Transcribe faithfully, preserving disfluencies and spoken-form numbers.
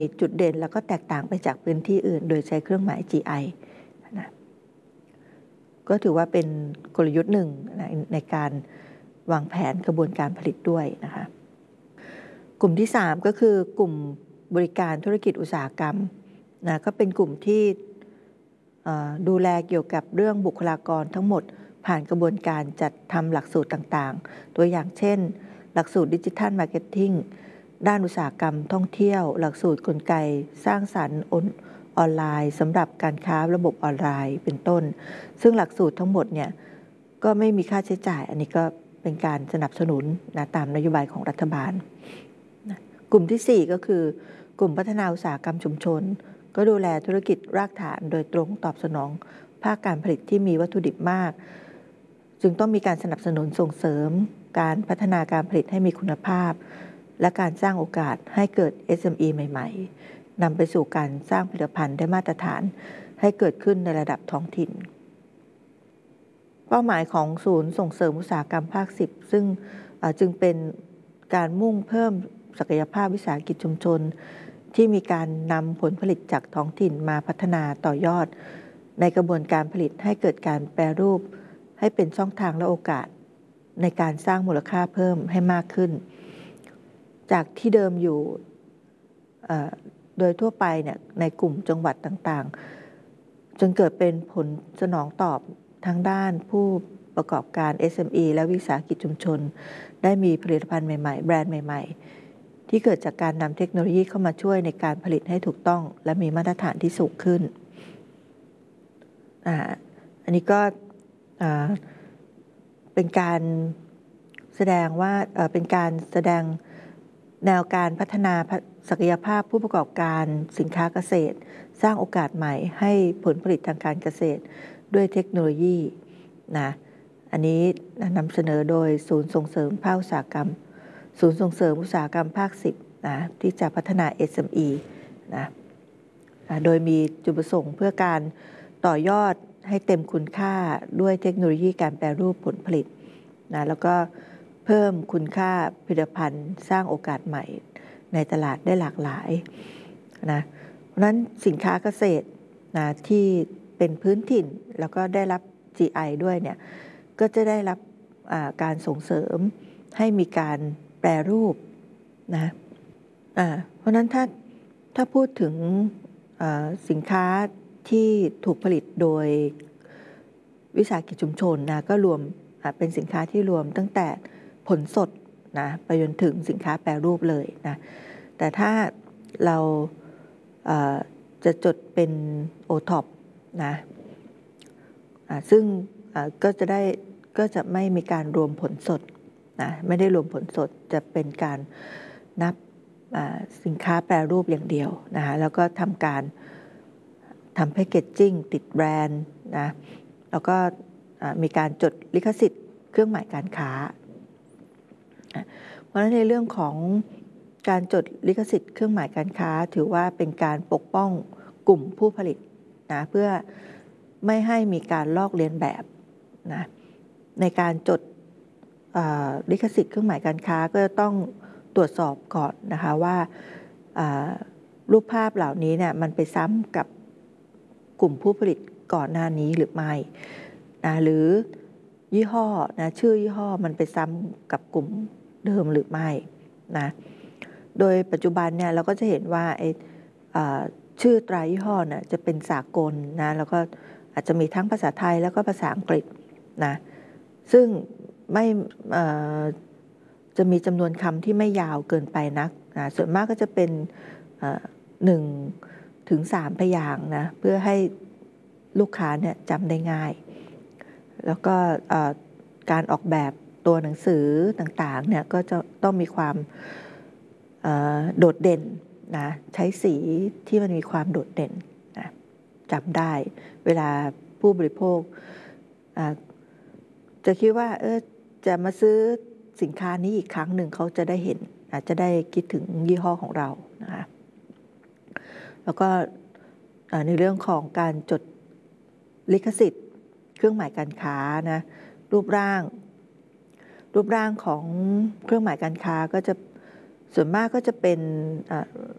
จุดเด่นแล้วก็แตกต่างไปจากพื้นที่อื่นโดยใช้เครื่องหมาย จี ไอ นะก็ถือว่าเป็นกลยุทธ์หนึ่งนะในการวางแผนกระบวนการผลิตด้วยนะคะกลุ่มที่สามก็คือกลุ่มบริการธุรกิจอุตสาหกรรมนะก็เป็นกลุ่มที่ดูแลเกี่ยวกับเรื่องบุคลากรทั้งหมดผ่านกระบวนการจัดทำหลักสูตรต่างๆตัวอย่างเช่นหลักสูตรดิจิทัลมาร์เก็ตติ้งด้านอุตสาหกรรมท่องเที่ยวหลักสูตรกลไกสร้างสรรค์ออนไลน์สำหรับการค้าระบบออนไลน์เป็นต้นซึ่งหลักสูตรทั้งหมดเนี่ยก็ไม่มีค่าใช้จ่ายอันนี้ก็เป็นการสนับสนุนนะตามนโยบายของรัฐบาลนะกลุ่มที่สี่ก็คือกลุ่มพัฒนาอุตสาหกรรมชุมชนก็ดูแลธุรกิจรากฐานโดยตรงตอบสนองภาคการผลิตที่มีวัตถุดิบมากจึงต้องมีการสนับสนุนส่งเสริมการพัฒนาการผลิตให้มีคุณภาพและการสร้างโอกาสให้เกิด เอส เอ็ม อี ใหม่ๆนำไปสู่การสร้างผลิตภัณฑ์ได้มาตรฐานให้เกิดขึ้นในระดับท้องถิ่นเป้าหมายของศูนย์ส่งเสริมอุตสาหกรรมภาคสิบซึ่งจึงเป็นการมุ่งเพิ่มศักยภาพวิสาหกิจชุมชนที่มีการนำผลผลิตจากท้องถิ่นมาพัฒนาต่อยอดในกระบวนการผลิตให้เกิดการแปรรูปให้เป็นช่องทางและโอกาสในการสร้างมูลค่าเพิ่มให้มากขึ้นจากที่เดิมอยู่โดยทั่วไปเนี่ยในกลุ่มจังหวัดต่างๆจนเกิดเป็นผลสนองตอบทางด้านผู้ประกอบการ เอส เอ็ม อี และวิสาหกิจชุมชนได้มีผลิตภัณฑ์ใหม่ๆแบรนด์ใหม่ๆที่เกิดจากการนำเทคโนโลยีเข้ามาช่วยในการผลิตให้ถูกต้องและมีมาตรฐานที่สูงขึ้นอ่าอันนี้ก็เป็นการแสดงว่าเป็นการแสดงแนวการพัฒนาศักยภาพผู้ประกอบการสินค้าเกษตรสร้างโอกาสใหม่ให้ผลผลิตทางการเกษตรด้วยเทคโนโลยีนะอันนี้นำเสนอโดยศูนย์ส่งเสริมภาคอุตสาหกรรมศูนย์ส่งเสริมอุตสาหกรรมภาคสิบนะที่จะพัฒนา เอส เอ็ม อี นะโดยมีจุดประสงค์เพื่อการต่อยอดให้เต็มคุณค่าด้วยเทคโนโลยีการแปรรูปผลผลิตนะแล้วก็เพิ่มคุณค่าผลิตภัณฑ์สร้างโอกาสใหม่ในตลาดได้หลากหลายนะเพราะฉะนั้นสินค้าเกษตรนะที่เป็นพื้นถิ่นแล้วก็ได้รับ จี ไอ ด้วยเนี่ยก็จะได้รับการส่งเสริมให้มีการแปรรูปนะเพราะฉะนั้นถ้าถ้าพูดถึงสินค้าที่ถูกผลิตโดยวิสาหกิจชุมชนนะก็รวมเป็นสินค้าที่รวมตั้งแต่ผลสดนะไปจนถึงสินค้าแปรรูปเลยนะแต่ถ้าเราจะจดเป็น โอ ท็อป นะซึ่งก็จะได้ก็จะไม่มีการรวมผลสดนะไม่ได้รวมผลสดจะเป็นการนับสินค้าแปรรูปอย่างเดียวนะคะแล้วก็ทำการทำแพคเกจจิ้งติดแบรนด์นะแล้วก็มีการจดลิขสิทธิ์เครื่องหมายการค้าเพราะฉะนั้นในเรื่องของการจดลิขสิทธิ์เครื่องหมายการค้าถือว่าเป็นการปกป้องกลุ่มผู้ผลิตนะเพื่อไม่ให้มีการลอกเลียนแบบนะในการจดลิขสิทธิ์เครื่องหมายการค้าก็ต้องตรวจสอบก่อนนะคะว่ารูปภาพเหล่านี้เนี่ยมันไปซ้ำกับกลุ่มผู้ผลิตก่อนหน้านี้หรือไม่นะหรือยี่ห้อนะชื่อยี่ห้อมันไปซ้ำกับกลุ่มเดิมหรือไม่นะโดยปัจจุบันเนี่ยเราก็จะเห็นว่าไอ้ชื่อตรายี่ห้อเนี่ยจะเป็นสากลนะแล้วก็อาจจะมีทั้งภาษาไทยแล้วก็ภาษาอังกฤษนะซึ่งไม่จะมีจำนวนคำที่ไม่ยาวเกินไปนักนะส่วนมากก็จะเป็นหนึ่งถึงสามพยางค์นะเพื่อให้ลูกค้าเนี่ยจำได้ง่ายแล้วก็การออกแบบตัวหนังสือต่างๆเนี่ยก็จะต้องมีความโดดเด่นนะใช้สีที่มันมีความโดดเด่นนะจำได้เวลาผู้บริโภคจะคิดว่าเออจะมาซื้อสินค้านี้อีกครั้งหนึ่งเขาจะได้เห็นอาจจะได้คิดถึงยี่ห้อของเรานะคะแล้วก็ในเรื่องของการจดลิขสิทธิ์เครื่องหมายการค้านะรูปร่างรูปร่างของเครื่องหมายการค้าก็จะส่วนมากก็จะเป็น